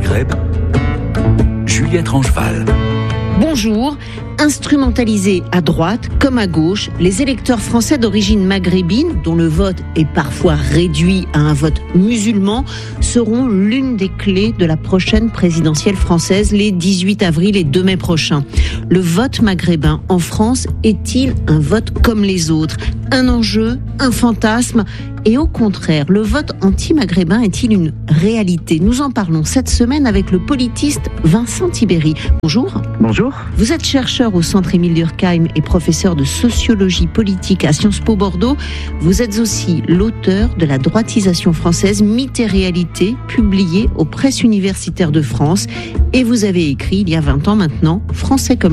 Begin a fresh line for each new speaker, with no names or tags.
Maghreb, Juliette Rangeval.
Bonjour. Instrumentalisés à droite comme à gauche, les électeurs français d'origine maghrébine, dont le vote est parfois réduit à un vote musulman, seront l'une des clés de la prochaine présidentielle française les 18 avril et 2 mai prochains. Le vote maghrébin en France est-il un vote comme les autres ? Un enjeu, un fantasme ? Et au contraire, le vote anti-maghrébin est-il une réalité ? Nous en parlons cette semaine avec le politiste Vincent Tibéri. Bonjour.
Bonjour.
Vous êtes chercheur au Centre Émile Durkheim et professeur de sociologie politique à Sciences Po Bordeaux. Vous êtes aussi l'auteur de La droitisation française, mythe et réalité, publié aux presses universitaires de France. Et vous avez écrit, il y a 20 ans maintenant, Français comme